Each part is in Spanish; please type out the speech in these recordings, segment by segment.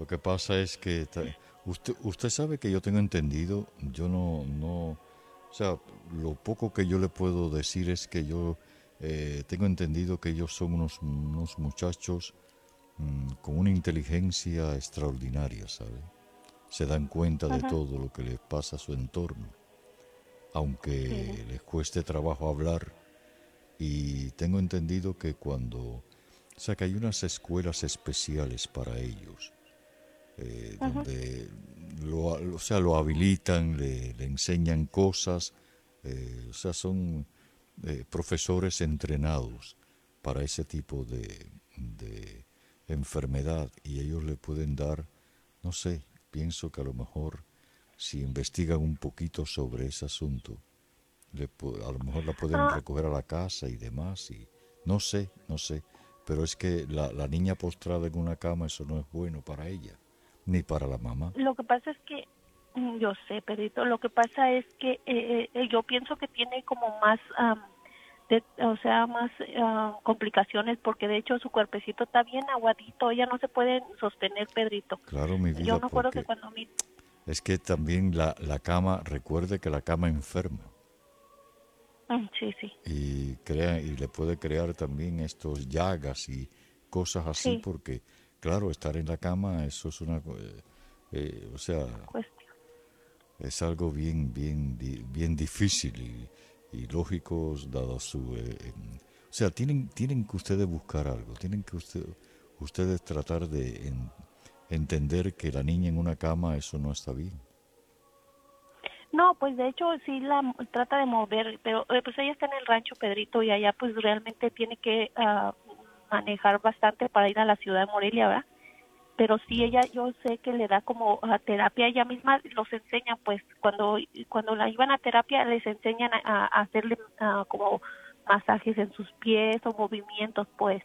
Lo que pasa es que usted sabe que yo tengo entendido, yo no, o sea, lo poco que yo le puedo decir es que yo tengo entendido que ellos son unos muchachos con una inteligencia extraordinaria, ¿sabe? Se dan cuenta de Ujú, todo lo que les pasa a su entorno, sí, aunque les cueste trabajo hablar. Y tengo entendido que o sea, que hay unas escuelas especiales para ellos, ujú. donde o sea, lo habilitan, le enseñan cosas, o sea, son profesores entrenados para ese tipo de enfermedad y ellos le pueden dar, no sé, pienso que a lo mejor si investigan un poquito sobre ese asunto, a lo mejor la pueden Ah, recoger a la casa y demás, y no sé, pero es que la niña postrada en una cama, eso no es bueno para ella, ni para la mamá. lo que pasa es que, yo sé, Pedrito, lo que pasa es que yo pienso que tiene como más, o sea, más complicaciones porque de hecho su cuerpecito está bien aguadito, ella no se puede sostener, Pedrito. Claro, mi Yo vida, me acuerdo que porque cuando mi, es que también la cama, recuerde que la cama enferma sí, sí, y le puede crear también estos llagas y cosas así, sí, porque claro, estar en la cama, eso es o sea, cuestión. es algo bien difícil y lógico dado o sea, tienen que ustedes buscar algo, tienen que ustedes tratar de entender que la niña en una cama, eso no está bien. No, pues de hecho sí trata de mover, pero pues ella está en el rancho, Pedrito, y allá pues realmente tiene que manejar bastante para ir a la ciudad de Morelia, ¿verdad? Pero sí ella, yo sé que le da como terapia, ella misma los enseña, pues cuando la iban a terapia les enseñan a hacerle como masajes en sus pies o movimientos, pues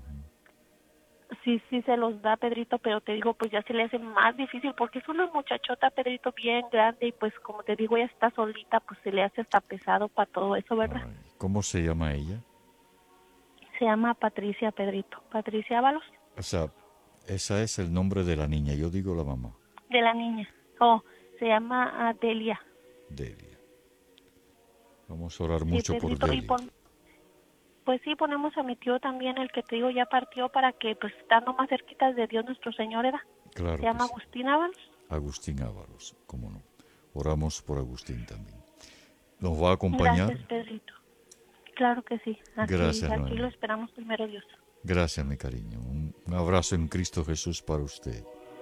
sí, sí se los da Pedrito, pero te digo, pues ya se le hace más difícil porque es una muchachota, Pedrito, bien grande y pues como te digo, ella está solita, pues se le hace hasta pesado para todo eso, ¿verdad? Ay, ¿cómo se llama ella? Se llama Patricia, Pedrito, Patricia Ábalos, O sea, esa es el nombre de la niña, yo digo la mamá, de la niña. Oh, se llama Delia. Delia. Vamos a orar Sí, mucho por Pedrito, Delia. pues sí, ponemos a mi tío también, el que te digo ya partió para que, pues, estando más cerquitas de Dios nuestro Señor, ¿verdad? Se Claro que llama sí. Agustín Ábalos. Agustín Ábalos, cómo no. Oramos por Agustín también. ¿Nos va a acompañar? Gracias, Pedrito. Claro que sí. Gracias, Aquí lo Noemi. esperamos primero Dios. Gracias, mi cariño. Un abrazo en Cristo Jesús para usted.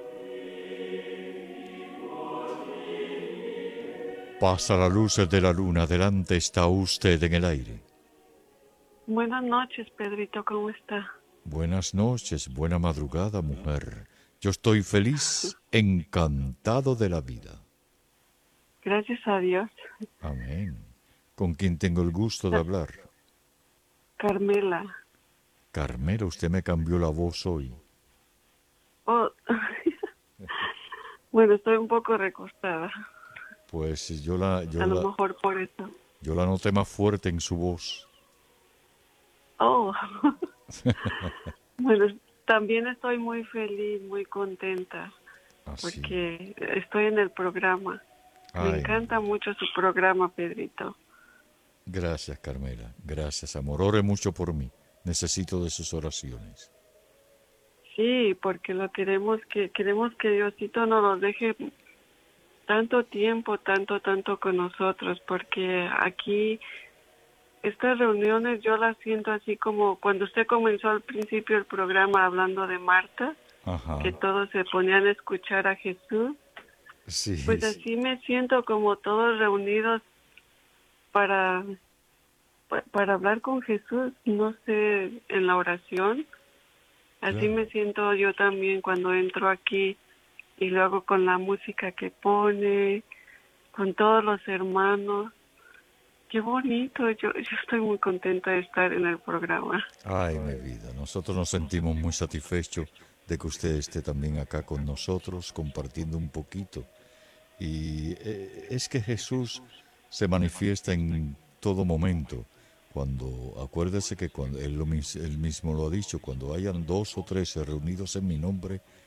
Pasa la luz de la luna, delante está usted en el aire. Buenas noches, Pedrito, ¿cómo está? Buenas noches, buena madrugada, mujer. Yo estoy feliz, encantado de la vida. Gracias a Dios. Amén. ¿Con quién tengo el gusto de Ah, hablar? Carmela. Carmela, usted me cambió la voz hoy. Oh, bueno, estoy un poco recostada. Pues A lo mejor por eso. yo la noté más fuerte en su voz. Oh, bueno, también estoy muy feliz, muy contenta, Así. porque estoy en el programa. Me Ay, mi encanta vida. mucho su programa, Pedrito. Gracias, Carmela. Gracias, amor. Ore mucho por mí. Necesito de sus oraciones. Sí, porque lo queremos que Diosito no nos deje tanto tiempo, tanto con nosotros, porque aquí estas reuniones yo las siento así como cuando usted comenzó al principio el programa hablando de Marta, que Ajá. todos se ponían a escuchar a Jesús, Sí, pues sí. así me siento como todos reunidos para, para hablar con Jesús, no sé, en la oración. Así Claro. me siento yo también cuando entro aquí y luego con la música que pone, con todos los hermanos. Qué bonito, yo estoy muy contenta de estar en el programa. Ay, mi vida. Nosotros nos sentimos muy satisfechos de que usted esté también acá con nosotros, compartiendo un poquito. Y es que Jesús se manifiesta en todo momento. Acuérdese que cuando él mismo lo ha dicho, cuando hayan dos o tres reunidos en mi nombre,